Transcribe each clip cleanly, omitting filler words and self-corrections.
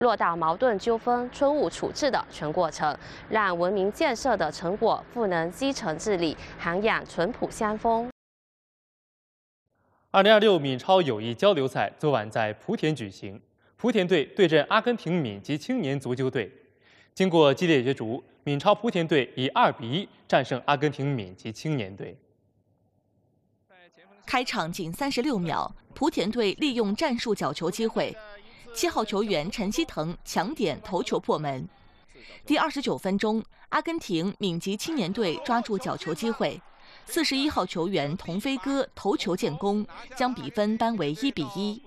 落到矛盾纠纷春务处置的全过程，让文明建设的成果赋能基层治理，涵养淳朴乡风。 2026闽超友谊交流赛昨晚在莆田举行，莆田队对阵阿根廷闽籍青年足球队。经过激烈角逐，闽超莆田队以2比1战胜阿根廷闽籍青年队。 开场仅36秒，莆田队利用战术角球机会，7号球员陈希腾抢点头球破门。第29分钟，阿根廷闽籍青年队抓住角球机会，41号球员童飞哥头球建功，将比分扳为1比1。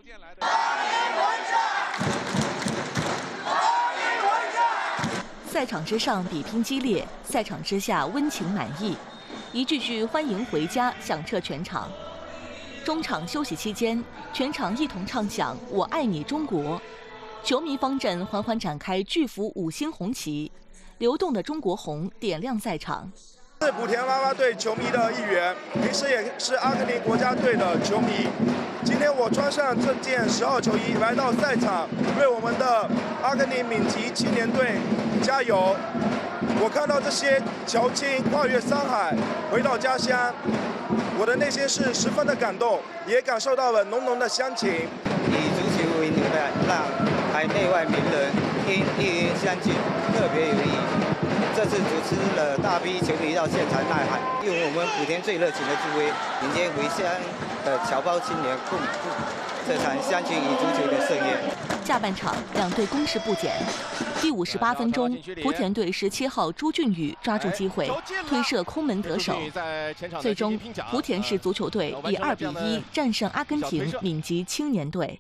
赛场之上比拼激烈，赛场之下温情满意，一句句欢迎回家响彻全场。中场休息期间，全场一同唱响“我爱你中国”，球迷方阵缓缓展开巨幅5星红旗，流动的中国红点亮赛场。 是莆田啦啦队球迷的一员，平时也是阿根廷国家队的球迷。今天我穿上这件10号球衣来到赛场，为我们的阿根廷闽籍青年队加油！我看到这些侨青跨越山海回到家乡，我的内心是十分的感动，也感受到了浓浓的乡情。 以足球为纽带，让海内外名人因一言相聚，特别有意义。这次组织了大批球迷到现场呐喊，用我们莆田最热情的助威，迎接回乡的侨胞青年，共赴这场乡情与足球的盛宴。 下半场两队攻势不减，第58分钟，莆田队17号朱俊宇抓住机会推射空门得手，最终莆田市足球队以2比1战胜阿根廷闽籍青年队。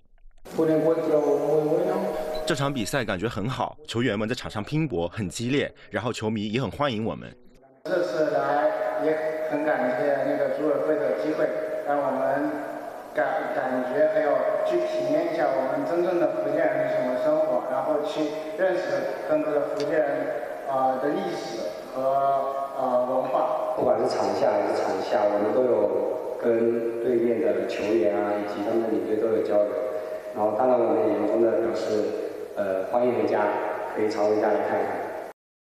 这场比赛感觉很好，球员们在场上拼搏很激烈，然后球迷也很欢迎我们。 这次来也很感谢那个组委会的机会，让我们感觉还有去体验一下我们真正的福建人是什么生活，然后去认识更多的福建人的历史和文化。 不管是场下还是场下，我们都有跟对面的球员啊以及他们的领队都有交流。然后当然我们也由衷的表示，欢迎回家，可以常回家来看看。